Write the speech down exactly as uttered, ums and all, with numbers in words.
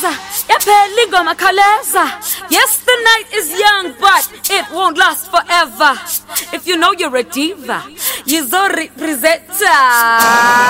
yaphela ingoma khaleza. Yes, the night is young, but it won't last forever. If you know you're a diva, you're so representa.